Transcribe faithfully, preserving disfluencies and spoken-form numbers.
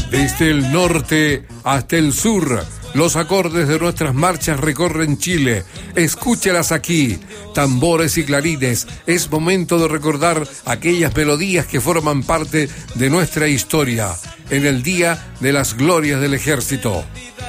Desde el norte hasta el sur, los acordes de nuestras marchas recorren Chile. Escúchelas aquí, tambores y clarines. Es momento de recordar aquellas melodías que forman parte de nuestra historia en el Día de las Glorias del Ejército.